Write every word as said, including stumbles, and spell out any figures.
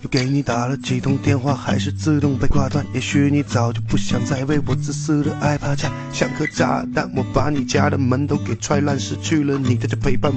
又给你打了几通电话，还是自动被挂断。也许你早就不想再为我自私的爱怕架，像颗炸弹，我把你家的门都给踹烂，失去了你在这陪伴